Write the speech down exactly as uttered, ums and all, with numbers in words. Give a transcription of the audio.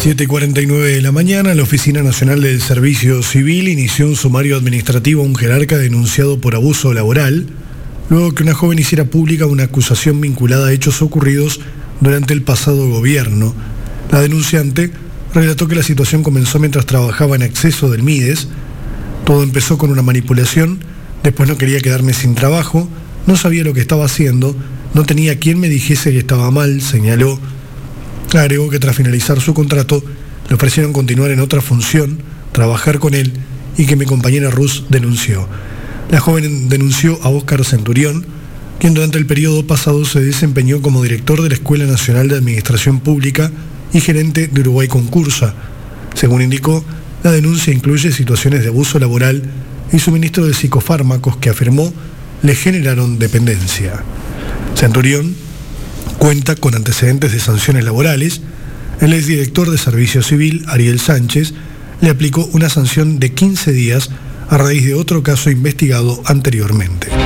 siete y cuarenta y nueve de la mañana, la Oficina Nacional del Servicio Civil inició un sumario administrativo a un jerarca denunciado por abuso laboral, luego que una joven hiciera pública una acusación vinculada a hechos ocurridos durante el pasado gobierno. La denunciante relató que la situación comenzó mientras trabajaba en acceso del MIDES. Todo empezó con una manipulación, después no quería quedarme sin trabajo, no sabía lo que estaba haciendo, no tenía quien me dijese que estaba mal, señaló. Agregó que tras finalizar su contrato le ofrecieron continuar en otra función, trabajar con él, y que mi compañera Ruz denunció. La joven denunció a Óscar Centurión, quien durante el periodo pasado se desempeñó como director de la Escuela Nacional de Administración Pública y gerente de Uruguay Concursa. Según indicó, la denuncia incluye situaciones de abuso laboral y suministro de psicofármacos que afirmó le generaron dependencia. Centurión cuenta con antecedentes de sanciones laborales. El exdirector de Servicio Civil, Ariel Sánchez, le aplicó una sanción de quince días a raíz de otro caso investigado anteriormente.